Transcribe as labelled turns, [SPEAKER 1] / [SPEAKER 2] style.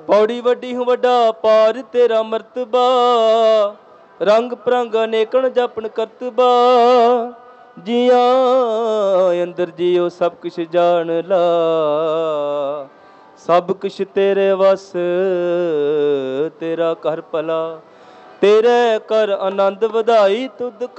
[SPEAKER 1] पौड़ी वड्डी हूँ वड्डा पार तेरा मर्तबा, रंग परंग अनेकन जपन करतबा। जिया अंदर जियो सब कुछ जान ला, सब कुछ तेरे वस तेरा कर भला। तेरे कर आनंद वधाई तुद